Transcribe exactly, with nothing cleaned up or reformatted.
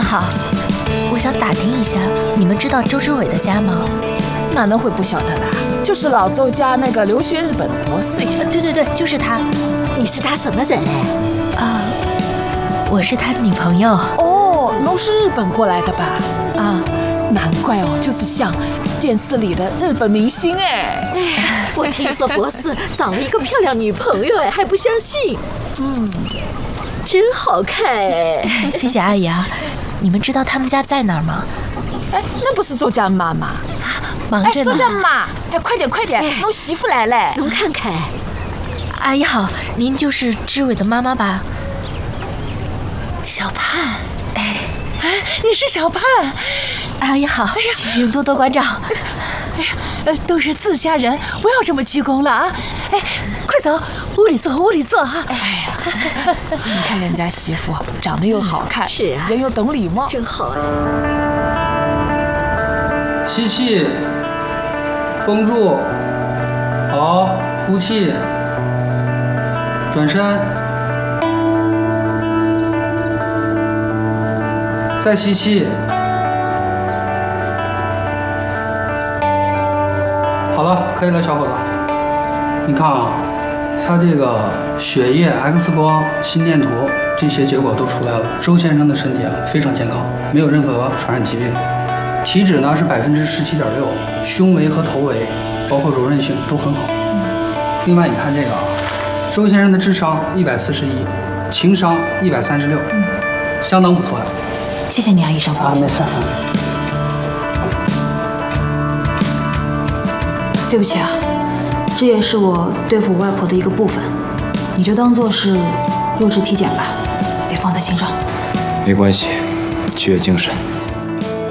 好，我想打听一下，你们知道周之伟的家吗？ 哪能会不晓得啦？就是老周家那个留学日本博士呀。 对对对，就是他。 你是他什么人？ 啊，我是他女朋友。 哦，侬是日本过来的吧？ 啊， 难怪哦，就是像电视里的日本明星哎。 哎，我听说博士找了一个漂亮女朋友哎，还不相信。嗯，真好看哎。 谢谢阿姨啊。你们知道他们家在哪儿吗？ 哎，那不是周家妈吗？ 忙着呢。 哎，周家妈，哎，快点快点，侬媳妇来了。 侬看看。 阿姨好，您就是知伟的妈妈吧？小盼，哎， 哎，你是小盼。 阿姨好，哎呀，请多多关照。 哎呀，呃，都是自家人，不要这么鞠躬了啊！哎，快走，屋里坐，屋里坐啊！ 哎呀，你看人家媳妇长得又好看， 是啊， 人又懂礼貌， 真好啊！ 吸气，绷住，好，呼气，转身，再吸气。好了，可以了，小伙子。你看啊，他这个血液、X 光、心电图这些结果都出来了。周先生的身体啊非常健康，没有任何传染疾病。体脂呢是百分之十七点六，胸围和头围，包括柔韧性都很好。另外，你看这个啊，周先生的智商一百四十一，情商一百三十六，相当不错呀。 谢谢你啊，医生。 啊，没事。 对不起啊，这也是我对付我外婆的一个部分，你就当做是弱智体检吧，别放在心上。 没关系，取悦精神。